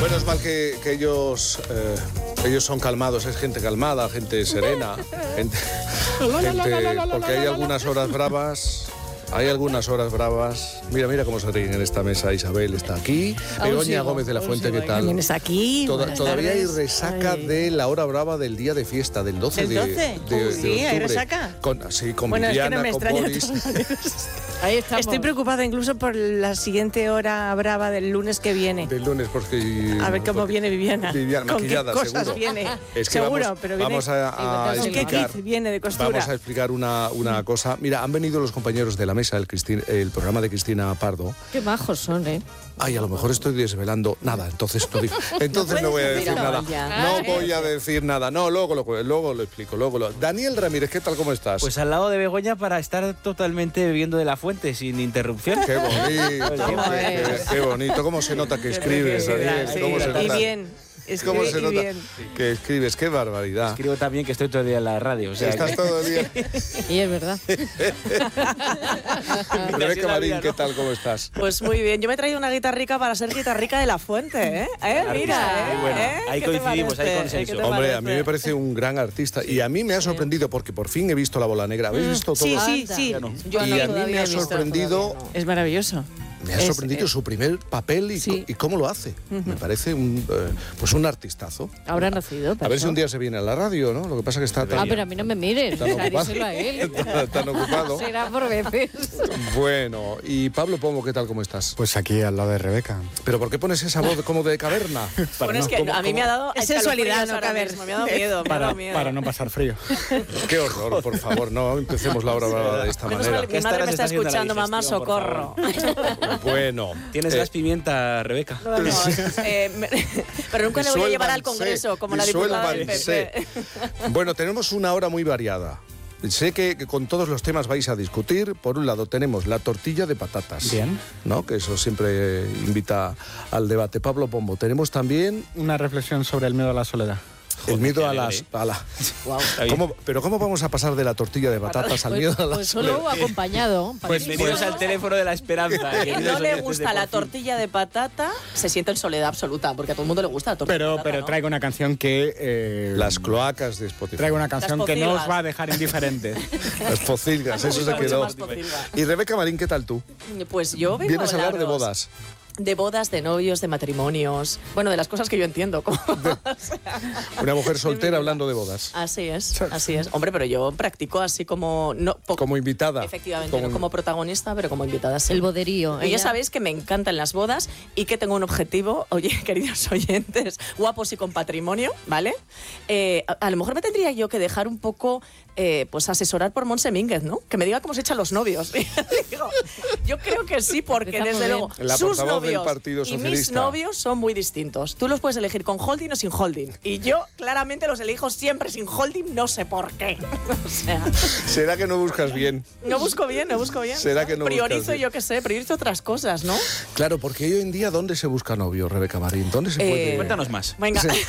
Menos mal que ellos son calmados, es gente calmada, gente serena, gente porque hay algunas horas bravas. Mira cómo se ríen en esta mesa. Isabel está aquí. Begoña Gómez de la Fuente, ¿qué tal? También está aquí. Todavía hay resaca de la hora brava del día de fiesta, del 12 de octubre. Sí, hay resaca. Con Viviana, con Boris. Ahí estamos. Estoy preocupada incluso por la siguiente hora brava del lunes que viene. Del lunes, porque... A ver cómo viene Viviana. Maquillada, ¿con qué cosas seguro. viene? Es que seguro, pero viene... Vamos a ¿con qué explicar, kit viene de costura? Vamos a explicar una cosa. Mira, han venido los compañeros de la mesa, el programa de Cristina Pardo. Qué majos son, ¿eh? Ay, a lo mejor estoy desvelando nada, entonces no voy a decir nada. No voy a decir nada. No, luego lo explico. Daniel Ramírez, ¿qué tal? ¿Cómo estás? Pues al lado de Begoña para estar totalmente bebiendo de la fuente sin interrupción. Qué bonito, qué bonito. ¿Cómo se nota que escribes, Daniel? ¿Cómo se nota? Y bien. ¿Cómo se nota que escribes? ¡Qué barbaridad! Escribo también que estoy todo el día en la radio. O sea, estás todo el día. Y es verdad. Rebeca Marín, ¿qué tal? ¿Cómo estás? Pues muy bien. Yo me he traído una guitarrica para ser guitarrica de la Fuente, ¿eh? Mira, muy bueno. Ahí coincidimos, hay consenso. Hombre, a mí me parece un gran artista y a mí me ha sorprendido porque por fin he visto La Bola Negra. ¿Habéis visto todo? Sí. Yo y a mí me ha sorprendido. Es maravilloso. Me ha sorprendido su primer papel y cómo lo hace. Me parece un artistazo. Habrá nacido. A ver si un día se viene a la radio, ¿no? Lo que pasa es que está tan... pero a mí no me mires. Díselo a él. Tan ocupado. Será por veces. Bueno, y Pablo Pombo, ¿qué tal? ¿Cómo estás? Pues aquí al lado de Rebeca. ¿Pero por qué pones esa voz como de caverna? Bueno, es que a mí me ha dado... Es sensualidad, no caverna. Me ha dado miedo. Para no pasar frío. Qué horror, por favor, no empecemos la hora brava de esta manera. Mi madre me está escuchando, mamá, socorro. Bueno... ¿Tienes gas pimienta, Rebeca? No, pero nunca le voy a llevar al Congreso, como la diputada del PP. Bueno, tenemos una hora muy variada. Sé que con todos los temas vais a discutir. Por un lado tenemos la tortilla de patatas. Bien. ¿No? Que eso siempre invita al debate. Pablo Pombo, tenemos también... Una reflexión sobre el miedo a la soledad. El miedo a las... Wow. ¿Cómo vamos a pasar de la tortilla de patatas al miedo a la Pues solo acompañado. Pues venidos al teléfono de la esperanza. Quien no le gusta la tortilla de patata se siente en soledad absoluta, porque a todo el mundo le gusta la tortilla de patata. Pero ¿no? traigo una canción que... Las cloacas de Spotify. Traigo una canción que no os va a dejar indiferentes. Las focilgas, eso se quedó. Y Rebeca Marín, ¿qué tal tú? Pues yo vengo ¿Vienes a hablar de bodas? De bodas, de novios, de matrimonios. Bueno, de las cosas que yo entiendo. Una mujer soltera hablando de bodas. Así es. Hombre, pero yo practico así como... como invitada. Efectivamente, no como protagonista, pero como invitada, sí. El boderío. Y ya sabéis que me encantan las bodas y que tengo un objetivo, oye, queridos oyentes, guapos y con patrimonio, ¿vale? A lo mejor me tendría yo que dejar un poco... pues asesorar por Montse Mínguez, ¿no? Que me diga cómo se echan los novios. Digo, yo creo que sí, porque desde luego sus novios y mis novios son muy distintos. Tú los puedes elegir con holding o sin holding. Y yo claramente los elijo siempre sin holding, no sé por qué. O sea, ¿será que no buscas bien? No busco bien. ¿Será que no priorizo, bien? Yo qué sé, priorizo otras cosas, ¿no? Claro, porque hoy en día, ¿dónde se busca novio, Rebeca Marín? ¿Dónde se puede...? Cuéntanos más. Venga. Sí.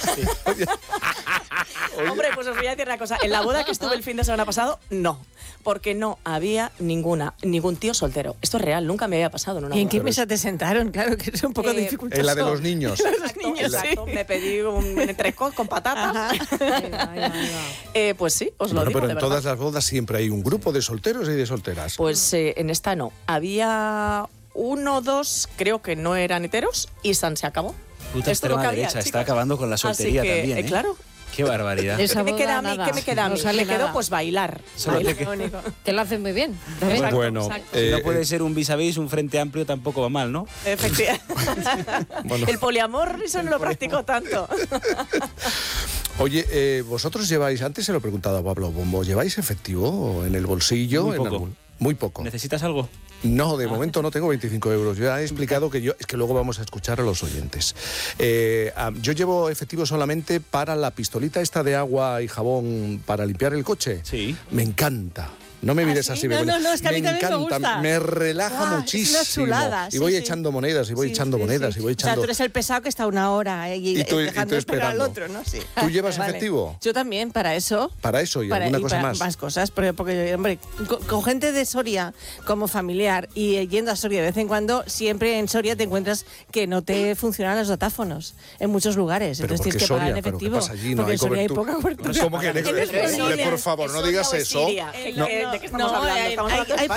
Hombre, pues os voy a decir una cosa. En la boda que estuve el fin de semana pasado, no. Porque no había ningún tío soltero. Esto es real, nunca me había pasado en una boda. ¿Y en qué mesa te sentaron? Claro que es un poco dificultoso. En la de los niños. Exacto. Me pedí un entrecot con patatas. Pues sí, os lo digo, pero de en verdad. todas las bodas siempre hay un grupo de solteros y de solteras. Pues en esta no. Había 1 o 2, creo que no eran heteros, y se acabó. Puta Esto es lo extrema que había, derecha, chicos. está acabando con la soltería Así que, también, ¿eh? Claro. Qué barbaridad. Esa ¿Qué me queda a boda, mí? nada. ¿Qué me queda a No mí? sale Me quedó nada. pues bailar. Solo Bailar. te Que lo hacen muy bien. Exacto, Bueno, exacto. Si no puede ser un vis a vis, un frente amplio tampoco va mal, ¿no? Efectivamente. Bueno. El poliamor, eso no lo practico tanto. Oye, vosotros lleváis, antes se lo he preguntado a Pablo Pombo, ¿lleváis efectivo en el bolsillo? Muy poco. En algún? Muy poco. ¿Necesitas algo? No, de momento no tengo 25 euros. Yo ya he explicado que es que luego vamos a escuchar a los oyentes. Yo llevo efectivo solamente para la pistolita esta de agua y jabón para limpiar el coche. Sí. Me encanta. No me mires así, Begoña. No, es que a mí también me gusta. Me relaja muchísimo. Es una chulada. Y voy echando monedas, y voy echando monedas, y voy echando... O sea, tú eres el pesado que está una hora y tú dejando esperar al esperando. otro, ¿no? Sí. ¿Tú llevas efectivo? Yo también, para eso. Para eso y alguna cosa más. Más cosas, porque hombre, con gente de Soria como familiar y yendo a Soria de vez en cuando, siempre en Soria te encuentras que no te funcionan los datáfonos en muchos lugares. Pero Entonces tienes que pagar en efectivo. ¿Pero qué pasa allí? No porque hay en Soria hay cobertura. poca cobertura. ¿Cómo que no hay cobertura? Hombre, por favor, no digas eso. ¿De qué estamos hablando? Estamos hablando hay de